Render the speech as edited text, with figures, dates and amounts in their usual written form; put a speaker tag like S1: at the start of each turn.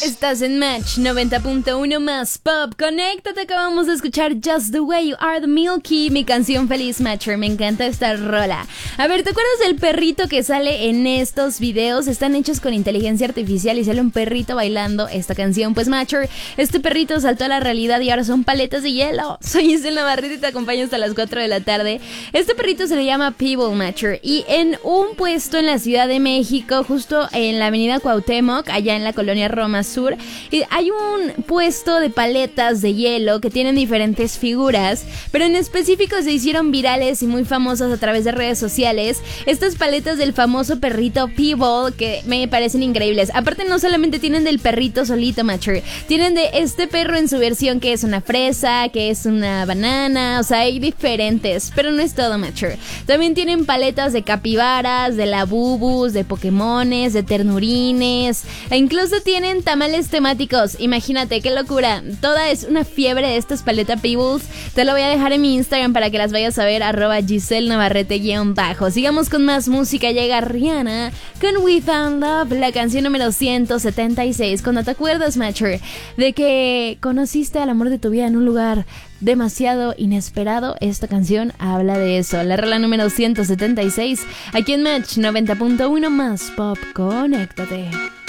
S1: Estás en Match 90.1 más Pop. Conéctate, acabamos de escuchar Just the Way You Are de Milky, mi canción feliz Matcher. Me encanta esta rola. A ver, ¿te acuerdas del perrito que sale en estos videos? Están hechos con inteligencia artificial y sale un perrito bailando esta canción. Pues Matcher, este perrito saltó a la realidad y ahora son paletas de hielo. Soy Giselle Navarrete y te acompaño hasta las 4 de la tarde. Este perrito se le llama Pebble Matcher y en un puesto en la Ciudad de México, justo en la avenida Cuauhtémoc, allá en la colonia Roma Sur, y hay un puesto de paletas de hielo que tienen diferentes figuras, pero en específico se hicieron virales y muy famosas a través de redes sociales estas paletas del famoso perrito Pebble, que me parecen increíbles. Aparte, no solamente tienen del perrito solito, Matcher, tienen de este perro en su versión que es una fresa, que es una banana, o sea, hay diferentes, pero no es todo, Matcher. También tienen paletas de capibaras, de labubus, de pokémones, de ternurines, e incluso tienen tamales temáticos. Imagínate, qué locura. Toda es una fiebre de estas paletas Pebbles. Te lo voy a dejar en mi Instagram para que las vayas a ver, @Giselle Navarrete_. Sigamos con más música. Llega Rihanna con We Found Love, la canción número 176. Cuando te acuerdas, Matcher, de que conociste al amor de tu vida en un lugar demasiado inesperado, esta canción habla de eso. La rola número 176 aquí en Match 90.1 más Pop. Conéctate.